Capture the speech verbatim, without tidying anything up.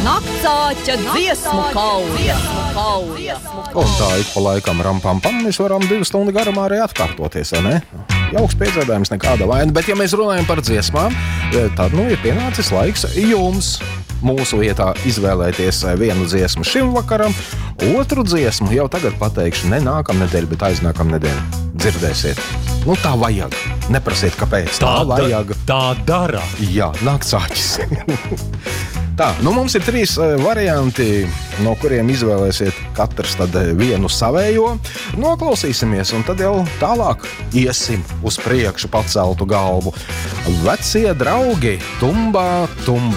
Naktsāķa dziesmu kauja. Un tā ik pa laikam rampam-pam mēs varam divu stundu garumā arī atkārtoties, vai ne? Jauks piedzēdājums, nekāda vaina. Bet ja mēs runājam par dziesmām, tad nu ir pienācis laiks jums mūsu vietā izvēlēties vienu dziesmu šim vakaram. Otru dziesmu jau tagad pateikšu ne nākamnedēļ, bet aiznākamnedēļ. Dzirdēsiet. Nu tā vajag. Neprasiet, kāpēc. Tā, tā vajag. Tā dara. Jā, naktsāķis. Tā, nu mums ir trīs varianti, no kuriem izvēlēsiet katrs tad vienu savējo. Noklausīsimies un tad jau tālāk iesim uz priekšu paceltu galvu. Vecie draugi, tumbā, tumbā.